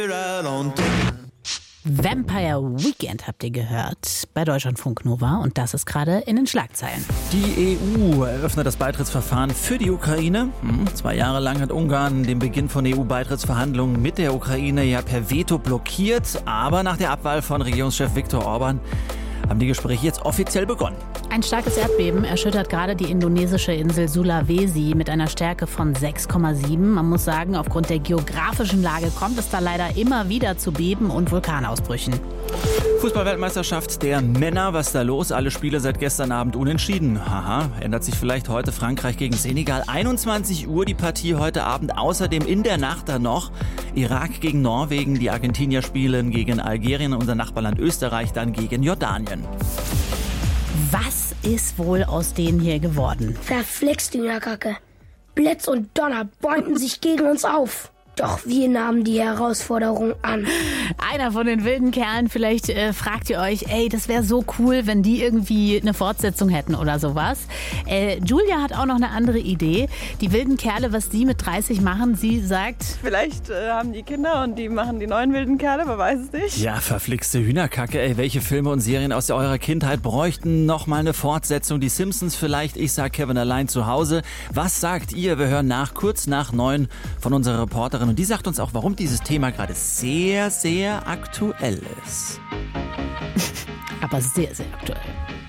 Vampire Weekend habt ihr gehört bei Deutschlandfunk Nova und das ist gerade in den Schlagzeilen. Die EU eröffnet das Beitrittsverfahren für die Ukraine. 2 Jahre lang hat Ungarn den Beginn von EU-Beitrittsverhandlungen mit der Ukraine ja per Veto blockiert. Aber nach der Abwahl von Regierungschef Viktor Orban haben die Gespräche jetzt offiziell begonnen. Ein starkes Erdbeben erschüttert gerade die indonesische Insel Sulawesi mit einer Stärke von 6,7. Man muss sagen, aufgrund der geografischen Lage kommt es da leider immer wieder zu Beben und Vulkanausbrüchen. Fußball-Weltmeisterschaft der Männer, was da los? Alle Spiele seit gestern Abend unentschieden. Haha, ändert sich vielleicht heute Frankreich gegen Senegal. 21 Uhr die Partie heute Abend. Außerdem in der Nacht dann noch Irak gegen Norwegen. Die Argentinier spielen gegen Algerien, unser Nachbarland Österreich dann gegen Jordanien. Was ist wohl aus denen hier geworden? Verflixt, Hühnerkacke. Blitz und Donner bäumten sich gegen uns auf. Doch wir nahmen die Herausforderung an. Einer von den wilden Kerlen, vielleicht fragt ihr euch, ey, das wäre so cool, wenn die irgendwie eine Fortsetzung hätten oder sowas. Julia hat auch noch eine andere Idee. Die wilden Kerle, was die mit 30 machen, sie sagt... Vielleicht haben die Kinder und die machen die neuen wilden Kerle, man weiß es nicht. Ja, verflixte Hühnerkacke, ey. Welche Filme und Serien aus eurer Kindheit bräuchten noch mal eine Fortsetzung? Die Simpsons vielleicht? Ich sag Kevin allein zu Hause. Was sagt ihr? Wir hören kurz nach 9 von unserer Reporterin. Und die sagt uns auch, warum dieses Thema gerade sehr, sehr aktuell ist. Aber sehr, sehr aktuell.